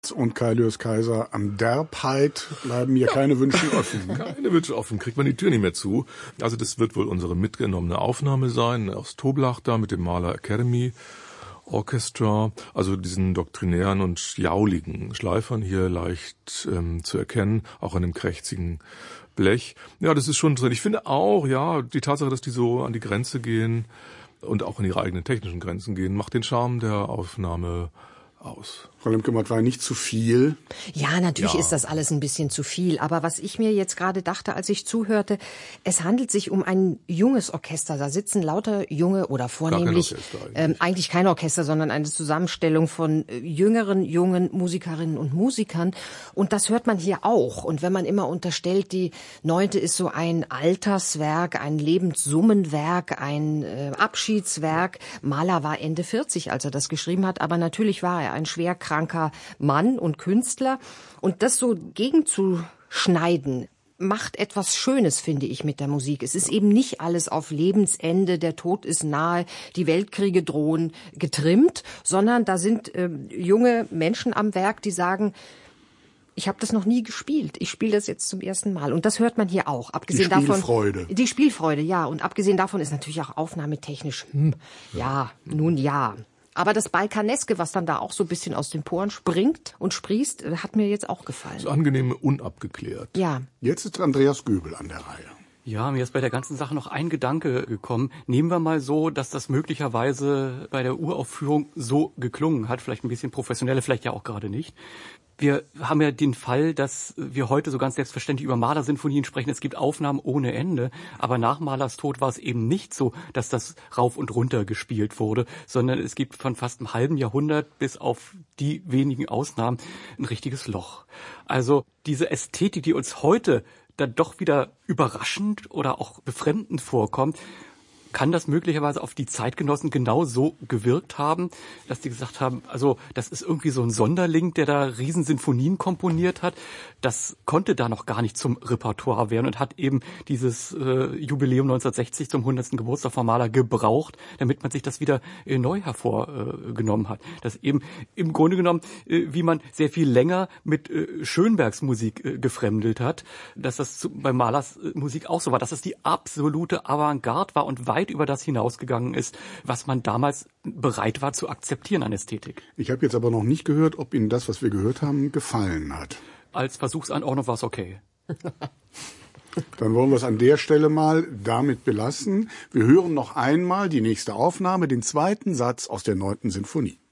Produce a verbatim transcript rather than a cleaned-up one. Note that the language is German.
Liszt und Kai Lewis Kaiser an Derbheit bleiben mir ja. keine Wünsche offen. Keine Wünsche offen, kriegt man die Tür nicht mehr zu. Also das wird wohl unsere mitgenommene Aufnahme sein aus Toblach da mit dem Mahler Academy Orchestra, also diesen doktrinären und jauligen Schleifern hier leicht ähm, zu erkennen, auch an dem krächzigen Blech. Ja, das ist schon drin. Ich finde auch, ja, die Tatsache, dass die so an die Grenze gehen und auch an ihre eigenen technischen Grenzen gehen, macht den Charme der Aufnahme aus. Frau Lemke-Matt, war nicht zu viel? Ja, natürlich Ja. ist das alles ein bisschen zu viel. Aber was ich mir jetzt gerade dachte, als ich zuhörte, es handelt sich um ein junges Orchester. Da sitzen lauter junge oder vornehmlich, Orchester eigentlich. ähm, eigentlich kein Orchester, sondern eine Zusammenstellung von äh, jüngeren, jungen Musikerinnen und Musikern. Und das hört man hier auch. Und wenn man immer unterstellt, die Neunte ist so ein Alterswerk, ein Lebenssummenwerk, ein äh, Abschiedswerk. Mahler war Ende vierzig, als er das geschrieben hat. Aber natürlich war er ein schwer kranker Mann und Künstler. Und das so gegenzuschneiden, macht etwas Schönes, finde ich, mit der Musik. Es ist eben nicht alles auf Lebensende, der Tod ist nahe, die Weltkriege drohen getrimmt, sondern da sind äh, junge Menschen am Werk, die sagen, ich habe das noch nie gespielt. Ich spiele das jetzt zum ersten Mal. Und das hört man hier auch. Abgesehen Die Spielfreude. Davon, die Spielfreude, ja. Und abgesehen davon ist natürlich auch aufnahmetechnisch, hm, ja, nun ja. Aber das Balkaneske, was dann da auch so ein bisschen aus den Poren springt und sprießt, hat mir jetzt auch gefallen. Das angenehme unabgeklärt. Ja. Jetzt ist Andreas Göbel an der Reihe. Ja, mir ist bei der ganzen Sache noch ein Gedanke gekommen. Nehmen wir mal so, dass das möglicherweise bei der Uraufführung so geklungen hat, vielleicht ein bisschen professioneller, vielleicht ja auch gerade nicht. Wir haben ja den Fall, dass wir heute so ganz selbstverständlich über Mahler-Sinfonien sprechen. Es gibt Aufnahmen ohne Ende. Aber nach Mahlers Tod war es eben nicht so, dass das rauf und runter gespielt wurde, sondern es gibt von fast einem halben Jahrhundert bis auf die wenigen Ausnahmen ein richtiges Loch. Also diese Ästhetik, die uns heute dann doch wieder überraschend oder auch befremdend vorkommt, kann das möglicherweise auf die Zeitgenossen genau so gewirkt haben, dass die gesagt haben, also das ist irgendwie so ein Sonderling, der da Riesensinfonien komponiert hat. Das konnte da noch gar nicht zum Repertoire werden und hat eben dieses äh, Jubiläum neunzehnhundertsechzig zum hundertsten Geburtstag von Mahler gebraucht, damit man sich das wieder äh, neu hervorgenommen äh, hat. Das eben im Grunde genommen, äh, wie man sehr viel länger mit äh, Schönbergs Musik äh, gefremdelt hat, dass das zu, bei Mahlers äh, Musik auch so war, dass das die absolute Avantgarde war und weit über das hinausgegangen ist, was man damals bereit war zu akzeptieren an Ästhetik. Ich habe jetzt aber noch nicht gehört, ob Ihnen das, was wir gehört haben, gefallen hat. Als Versuchsanordnung war es okay. Dann wollen wir es an der Stelle mal damit belassen. Wir hören noch einmal die nächste Aufnahme, den zweiten Satz aus der neunten Sinfonie.